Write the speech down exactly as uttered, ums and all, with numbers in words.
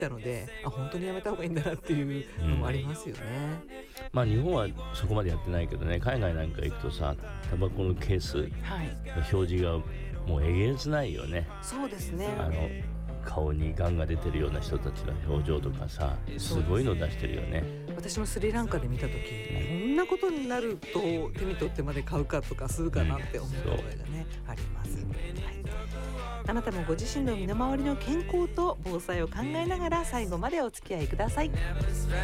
たので、あ本当にやめた方がいいんだなっていうのもありますよね、うん、 まあ日本はそこまでやってないけどね、海外なんか行くとさ、タバコのケースの表示がもうえげつないよね。 そうですね。 あの顔にガンが出てるような人たちの表情とかさ、すごいの出してるよね。 私もスリランカで見た時、こんなことになると手に取ってまで買うかとかするかなって思う声がね、うん、あります、はい、あなたもご自身の身の回りの健康と防災を考えながら最後までお付き合いください。